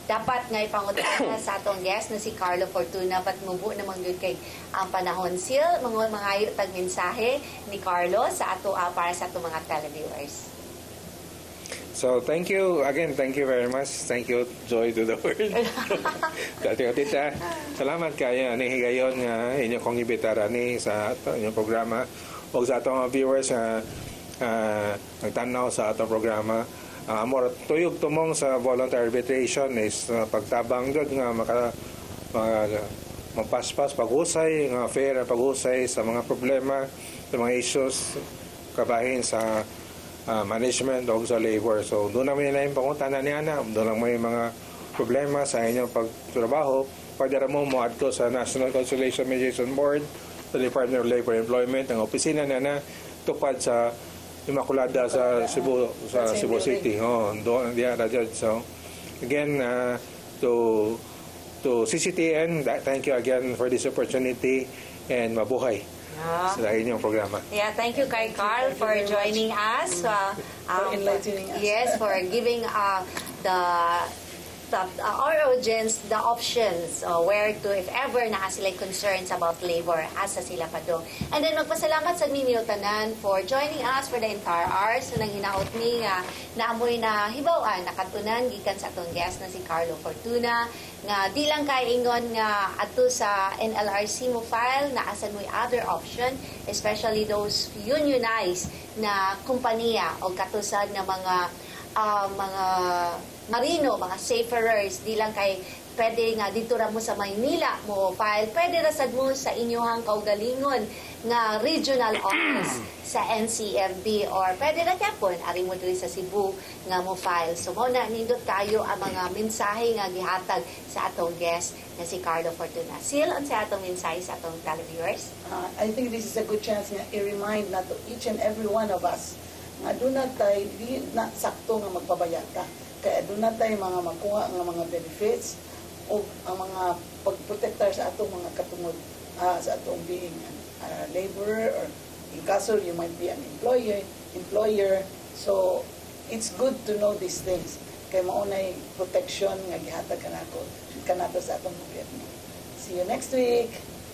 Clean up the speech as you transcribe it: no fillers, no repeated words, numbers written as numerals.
dapat nga ipangutana sa atong guest na si Carlo Fortuna pat mubo na mangyud kay ang panahon sil mga hayo tag mensahe ni Carlo sa ato para sa ato mga televiewers. So, thank you again. Thank you very much. Thank you, Joy to the world. Tita, salamat kayo. Ni higayon nga inyong kong ibitara ni sa inyong programa o sa atong viewers nga nagtanaw sa atong programa. More tuyog tumong sa voluntary arbitration is pagtabang jud nga mapaspas paghusay nga fair paghusay sa mga problema sa mga issues kabahin sa management o sa labor. So doon namin na yung pangutanan niya na doon lang may mga problema sa inyong pagtrabaho pwede mo adto sa National Conciliation Mediation Board sa Department of Labor and Employment ang opisina na tupad sa Immaculada sa Cebu City. Doon diya judge. So again to CCTN, thank you again for this opportunity and mabuhay sa inyong programa. Yeah, thank you kay Carl for joining us. For enlightening us. Yes, for giving our audience the options where to, if ever na sila concerns about labor, asa sila pa do. And then magpasalamat sa ninyo tanan for joining us for the entire hours. So nang hinaot ni naamoy na hibawaan, nakatunan gikan sa atong guest na si Carlo Fortuna nga di lang kay ingon nga ato sa NLRC mo file na asan mo'y other option, especially those unionized na kompanya o katusad na mga marino, mga seafarers, di lang kay pwede nga dito ra mo sa Maynila mo file, pwede rasad mo sa inyohang kaugalingon nga regional office sa NCFB or pwede na tyapon ari mo diri sa Cebu nga mo file. So mo na nindot kayo ang mga mensahe nga gihatag sa atong guest na si Carlo Fortuna. Sil, sa atong mensahe sa atong televiewers? I think this is a good chance nga i-remind na to each and every one of us nga doon na tayo di na sakto nga magpabayad ka. Kaya doon na tayo mga makuha ng mga benefits o ang mga pagprotektar sa atong mga katungod sa atong being laborer or in kaso you might be an employer. So it's good to know these things. Kaya maunay protection nga gihatag kanato sa atong gobyerno. See you next week.